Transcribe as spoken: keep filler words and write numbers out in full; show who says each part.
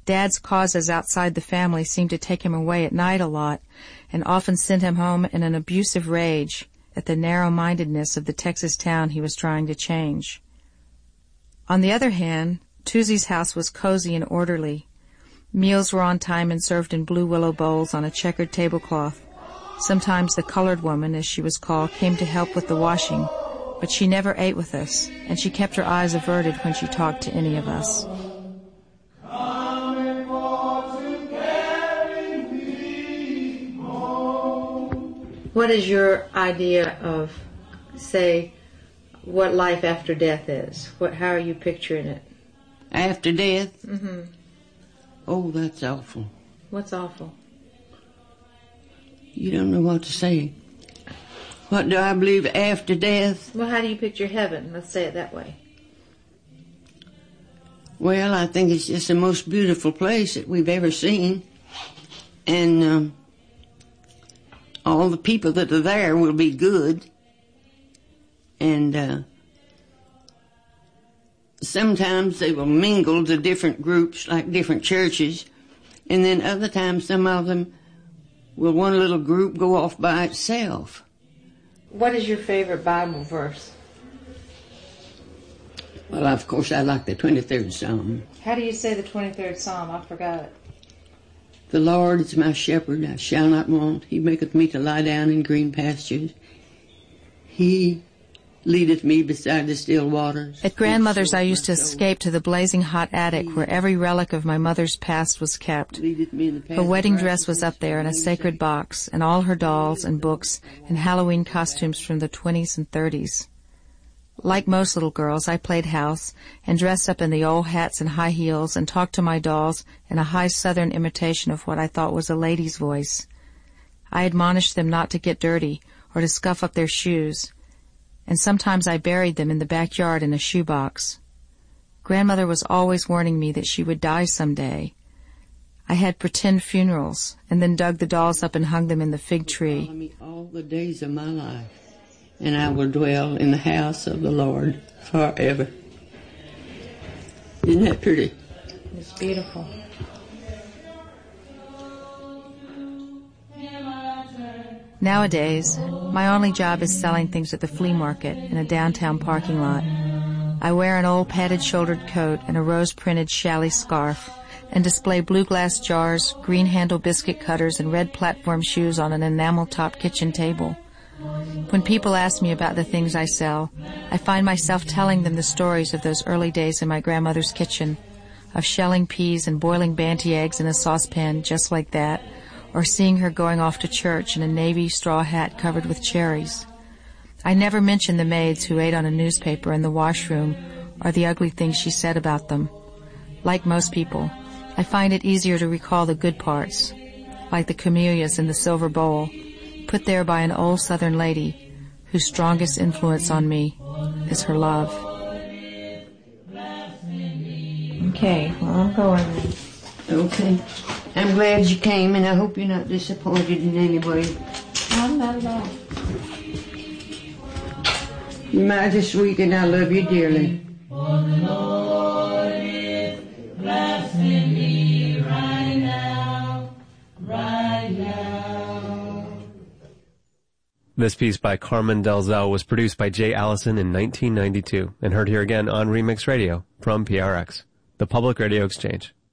Speaker 1: Dad's causes outside the family seemed to take him away at night a lot, and often sent him home in an abusive rage at the narrow-mindedness of the Texas town he was trying to change. On the other hand, Tuesie's house was cozy and orderly. Meals were on time and served in blue willow bowls on a checkered tablecloth. Sometimes the colored woman, as she was called, came to help with the washing, but she never ate with us, and she kept her eyes averted when she talked to any of us. What is your idea of, say, what life after death is? What, how are you picturing it?
Speaker 2: After death?
Speaker 1: Mm-hmm.
Speaker 2: Oh, that's awful.
Speaker 1: What's awful?
Speaker 2: You don't know what to say. What do I believe after death?
Speaker 1: Well, how do you picture heaven? Let's say it that way.
Speaker 2: Well, I think it's just the most beautiful place that we've ever seen. And um, all the people that are there will be good. And uh, sometimes they will mingle to different groups, like different churches. And then other times some of them will, one little group, go off by itself.
Speaker 1: What is your favorite Bible verse?
Speaker 2: Well, of course, I like the twenty-third Psalm.
Speaker 1: How do you say the twenty-third Psalm? I forgot it.
Speaker 2: The Lord is my shepherd, I shall not want. He maketh me to lie down in green pastures. He leadeth me beside the still waters.
Speaker 1: At grandmother's, I used to escape to the blazing hot attic where every relic of my mother's past was kept. Her wedding dress was up there in a sacred box, and all her dolls and books and Halloween costumes from the twenties and thirties. Like most little girls, I played house and dressed up in the old hats and high heels and talked to my dolls in a high southern imitation of what I thought was a lady's voice. I admonished them not to get dirty or to scuff up their shoes, and sometimes I buried them in the backyard in a shoebox. Grandmother was always warning me that she would die someday. I had pretend funerals and then dug the dolls up and hung them in the fig tree.
Speaker 2: Follow me all the days of my life, and I will dwell in the house of the Lord forever. Isn't that pretty?
Speaker 1: It's beautiful. Nowadays, my only job is selling things at the flea market in a downtown parking lot. I wear an old padded-shouldered coat and a rose-printed challis scarf and display blue glass jars, green-handle biscuit cutters, and red platform shoes on an enamel-topped kitchen table. When people ask me about the things I sell, I find myself telling them the stories of those early days in my grandmother's kitchen, of shelling peas and boiling Banty eggs in a saucepan just like that, or seeing her going off to church in a navy straw hat covered with cherries. I never mention the maids who ate on a newspaper in the washroom or the ugly things she said about them. Like most people, I find it easier to recall the good parts, like the camellias in the silver bowl, put there by an old Southern lady whose strongest influence on me is her love. Okay, well, I'm going then.
Speaker 2: Okay. I'm glad you came, and I hope you're not disappointed in any way.
Speaker 1: I'm not at all.
Speaker 2: You're mighty sweet, and I love you dearly.
Speaker 3: For the Lord is blessing me right now, right now.
Speaker 4: This piece by Carmen Delzell was produced by Jay Allison in nineteen ninety-two and heard here again on Remix Radio from P R X, the Public Radio Exchange.